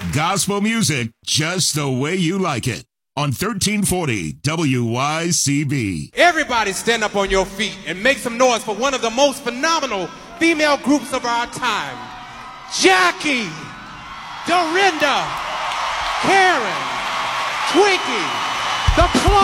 Gospel music just the way you like it. On 1340 WYCB. Everybody stand up on your feet and make some noise for one of the most phenomenal female groups of our time. Jackie, Dorinda, Karen, Twinkie, the